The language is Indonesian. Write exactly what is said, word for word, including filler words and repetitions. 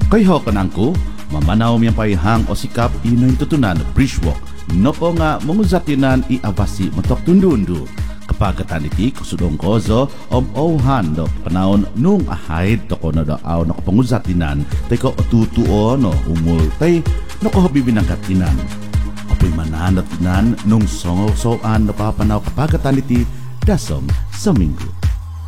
Kayho kanangko, mamanaw miyang paihang o sikap inoy tutunan bridgewalk. Noko nga munguzatinan i-abasi matok tundundu. Kapagatan iti kusudong kozo om ohan do panahon nung ahayd to kono do aw no panguzatinan tay ko otutuo no umultay no ko bibinangkatinan. Apoy mananatinan nung songo-soan no papanaw kapagatan iti dasom sa minggu.